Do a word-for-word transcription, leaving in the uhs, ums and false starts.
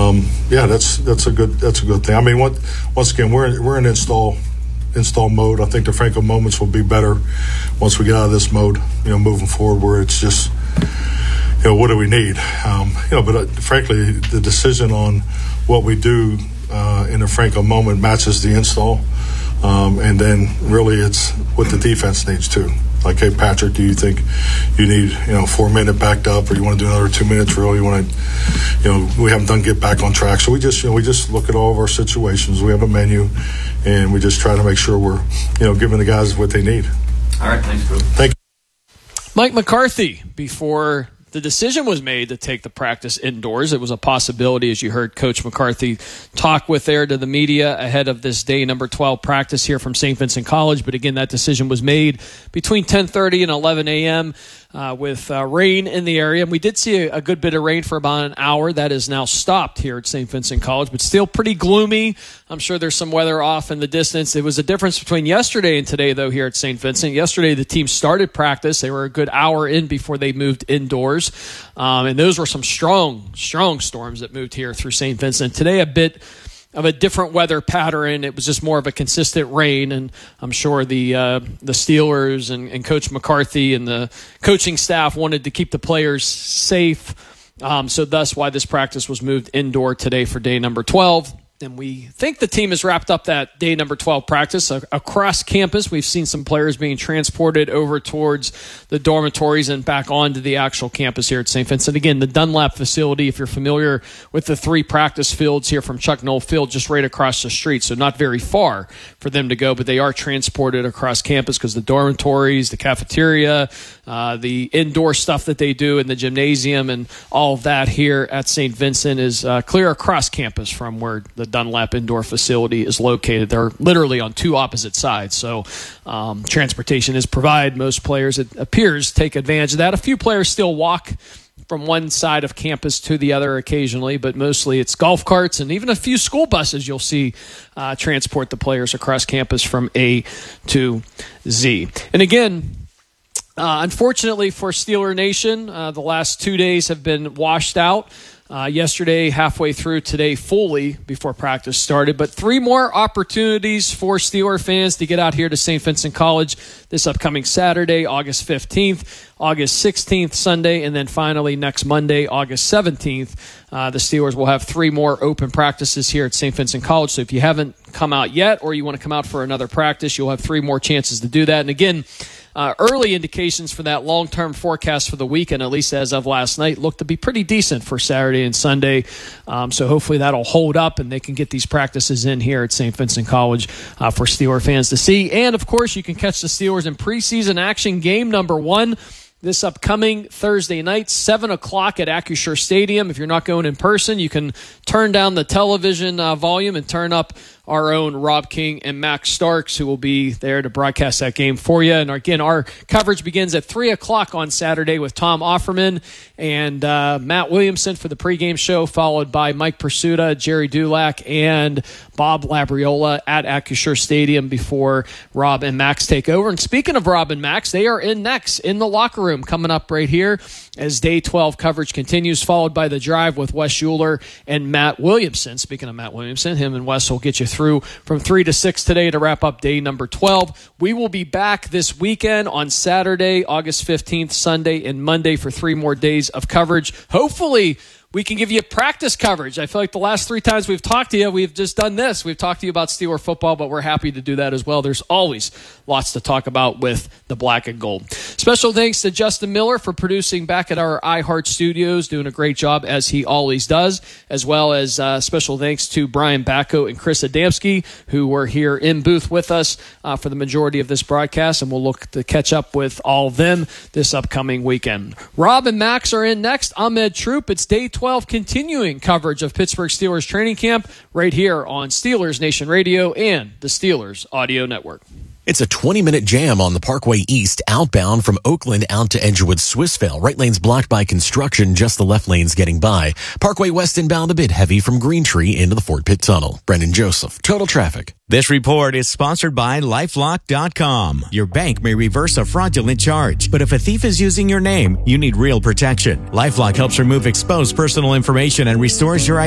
um, yeah, that's that's a good that's a good thing. I mean, what, once again, we're we're in install install mode. I think the Franco moments will be better once we get out of this mode. You know, moving forward, where it's just, you know, what do we need? Um, you know, but uh, frankly, the decision on what we do uh, in a Franco moment matches the install, um, and then really it's what the defense needs too. Like, hey, Patrick, do you think you need, you know, four minute backed up, or you want to do another two minutes drill? You want to, you know, we haven't done get back on track. So we just, you know, we just look at all of our situations. We have a menu, and we just try to make sure we're, you know, giving the guys what they need. All right, thanks, Coach. Thank you. Mike McCarthy, before the decision was made to take the practice indoors, it was a possibility, as you heard Coach McCarthy talk with there to the media ahead of this day number twelve practice here from Saint Vincent College. But again, that decision was made between ten thirty and eleven a.m. Uh, with uh, rain in the area. And we did see a, a good bit of rain for about an hour. That is now stopped here at Saint Vincent College, but still pretty gloomy. I'm sure there's some weather off in the distance. It was a difference between yesterday and today, though, here at Saint Vincent. Yesterday, the team started practice. They were a good hour in before they moved indoors. Um, and those were some strong, strong storms that moved here through Saint Vincent. Today, a bit of a different weather pattern. It was just more of a consistent rain, and I'm sure the uh, the Steelers and, and Coach McCarthy and the coaching staff wanted to keep the players safe. Um, so thus why this practice was moved indoor today for day number twelve. And we think the team has wrapped up that day number twelve practice uh, across campus. We've seen some players being transported over towards the dormitories and back onto the actual campus here at Saint Vincent. Again, the Dunlap facility, if you're familiar with the three practice fields here from Chuck Knoll Field, just right across the street. So not very far for them to go, but they are transported across campus because the dormitories, the cafeteria, uh, the indoor stuff that they do in the gymnasium and all of that here at Saint Vincent is uh, clear across campus from where the Dunlap indoor facility is located. They're literally on two opposite sides, so um, transportation is provided. Most players, it appears, take advantage of that. A few players still walk from one side of campus to the other occasionally, but mostly it's golf carts and even a few school buses you'll see uh, transport the players across campus from A to Z. And again, uh, unfortunately for Steeler Nation, uh, the last two days have been washed out. Uh, yesterday, halfway through, today fully before practice started. But three more opportunities for Steeler fans to get out here to Saint Vincent College this upcoming Saturday, August fifteenth, August sixteenth, Sunday, and then finally next Monday, August seventeenth. Uh, the Steelers will have three more open practices here at Saint Vincent College. So if you haven't come out yet or you want to come out for another practice, you'll have three more chances to do that. And again, Uh, early indications for that long-term forecast for the weekend, at least as of last night, look to be pretty decent for Saturday and Sunday. Um, so hopefully that'll hold up and they can get these practices in here at Saint Vincent College uh, for Steeler fans to see. And, of course, you can catch the Steelers in preseason action game number one this upcoming Thursday night, seven o'clock at Acrisure Stadium. If you're not going in person, you can turn down the television uh, volume and turn up our own Rob King and Max Starks, who will be there to broadcast that game for you. And again, our coverage begins at three o'clock on Saturday with Tom Offerman and uh, Matt Williamson for the pregame show, followed by Mike Pursuta, Jerry Dulac, and Bob Labriola at Acrisure Stadium before Rob and Max take over. And speaking of Rob and Max, they are in next in the locker room coming up right here as day twelve coverage continues, followed by The Drive with Wes Schuler and Matt Williamson. Speaking of Matt Williamson, him and Wes will get you through from three to six today to wrap up day number twelve. We will be back this weekend on Saturday, August fifteenth, Sunday, and Monday for three more days of coverage. Hopefully, we can give you practice coverage. I feel like the last three times we've talked to you, we've just done this. We've talked to you about Steeler football, but we're happy to do that as well. There's always lots to talk about with the black and gold. Special thanks to Justin Miller for producing back at our iHeart Studios, doing a great job as he always does, as well as uh, special thanks to Brian Bacco and Chris Adamski, who were here in booth with us uh, for the majority of this broadcast, and we'll look to catch up with all of them this upcoming weekend. Rob and Max are in next. Ahmed Troop. It's day twelve, continuing coverage of Pittsburgh Steelers training camp right here on Steelers Nation Radio and the Steelers Audio Network. It's a twenty-minute jam on the Parkway East outbound from Oakland out to Edgewood Swissvale. Right lane's blocked by construction, just the left lane's getting by. Parkway West inbound a bit heavy from Green Tree into the Fort Pitt Tunnel. Brendan Joseph, Total Traffic. This report is sponsored by LifeLock dot com. Your bank may reverse a fraudulent charge, but if a thief is using your name, you need real protection. LifeLock helps remove exposed personal information and restores your